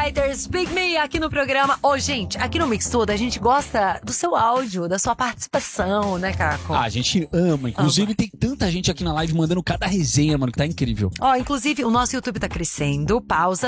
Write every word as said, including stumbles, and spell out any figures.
Riders, Big Me aqui no programa. Ô, gente, aqui no Mix Tudo a gente gosta do seu áudio, da sua participação, né, Caco? Ah, a gente ama. Inclusive ama. Tem tanta gente aqui na live mandando cada resenha, mano, que tá incrível. Ó, inclusive o nosso YouTube tá crescendo. Pausa.